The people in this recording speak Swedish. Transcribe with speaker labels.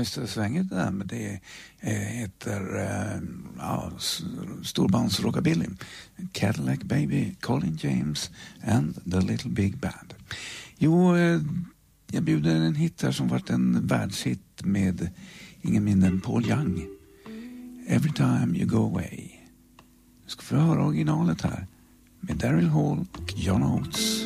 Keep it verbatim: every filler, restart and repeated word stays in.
Speaker 1: visst är det svängigt det där, men det eh, heter eh, ja, storbands rockabilly. Cadillac Baby, Colin James and the Little Big Band. Jo, eh, jag bjuder en hit här som varit en världshit med ingen mindre än Paul Young. Every Time You Go Away. Du ska få höra originalet här med Daryl Hall och John Oates.